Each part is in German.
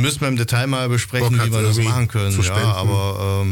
müssen wir im Detail mal besprechen, wie wir das machen können. Ja, aber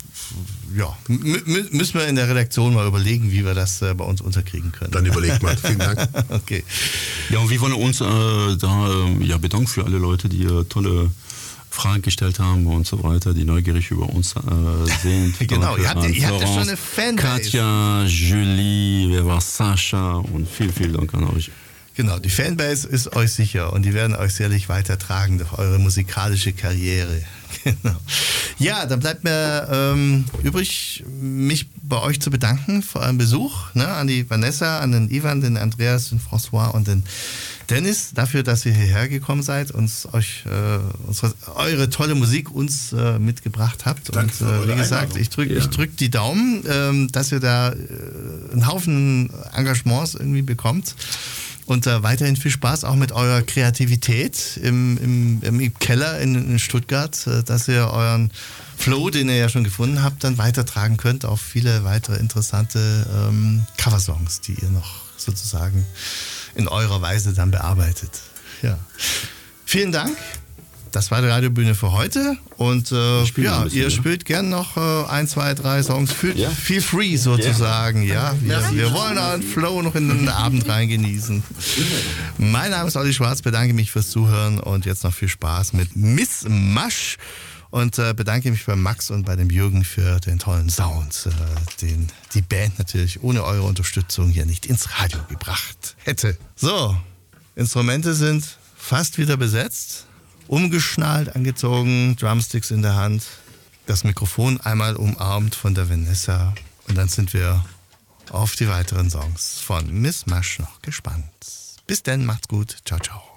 müssen wir in der Redaktion mal überlegen, wie wir das bei uns unterkriegen können. Dann überlegt mal. Vielen Dank. Okay. Ja, und wir wollen uns bedanken für alle Leute, die tolle Fragen gestellt haben und so weiter, die neugierig über uns sind. Genau, ihr habt ja schon eine Fanbase. Katja, Julie, wer war Sascha und vielen Dank an euch. Genau, die Fanbase ist euch sicher und die werden euch sicherlich weitertragen durch eure musikalische Karriere. Genau. Ja, dann bleibt mir übrig, mich bei euch zu bedanken für euren Besuch, ne, an die Vanessa, an den Ivan, den Andreas, den François und den Dennis, dafür, dass ihr hierher gekommen seid und eure tolle Musik uns mitgebracht habt. Danke und wie gesagt, ich drück die Daumen, dass ihr da einen Haufen Engagements irgendwie bekommt. Und weiterhin viel Spaß auch mit eurer Kreativität im Keller in Stuttgart, dass ihr euren Flow, den ihr ja schon gefunden habt, dann weitertragen könnt auf viele weitere interessante Coversongs, die ihr noch sozusagen in eurer Weise dann bearbeitet. Ja. Vielen Dank. Das war die Radiobühne für heute. Und ihr spielt gern noch 1, 2, 3 Songs. Feel free sozusagen. Ja. Wir wollen euren Flow noch in den Abend rein genießen. Mein Name ist Olli Schwarz, bedanke mich fürs Zuhören und jetzt noch viel Spaß mit Miss Masch. Und bedanke mich bei Max und bei dem Jürgen für den tollen Sound, den die Band natürlich ohne eure Unterstützung hier nicht ins Radio gebracht hätte. So, Instrumente sind fast wieder besetzt. Umgeschnallt, angezogen, Drumsticks in der Hand, das Mikrofon einmal umarmt von der Vanessa und dann sind wir auf die weiteren Songs von Miss Masch noch gespannt. Bis dann, macht's gut, ciao, ciao.